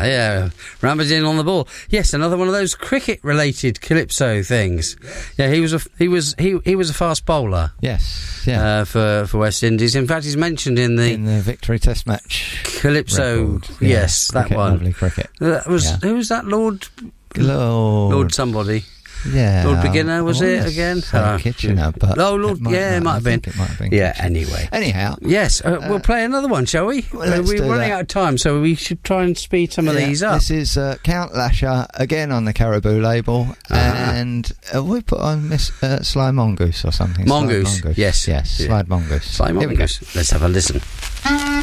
Yeah, rummaging on the ball. Yes, another one of those cricket-related calypso things. Yeah, he was a fast bowler. Yes, yeah. For West Indies. In fact, he's mentioned in the Victory Test match calypso. Record. Yes, cricket, that one. Lovely cricket. That was who was that? Lord somebody. Yeah, Lord Beginner, was it again? Kitchener, but Lord. It might have been. It might have been. Yeah. Kitchener. Anyhow, yes. We'll play another one, shall we? Well, we're running out of time, so we should try and speed some of these up. This is Count Lasher again on the Caribou label, and we put on Sly Mongoose or something. Mongoose. Yes. Sly Mongoose. Sly Mongoose. Let's have a listen.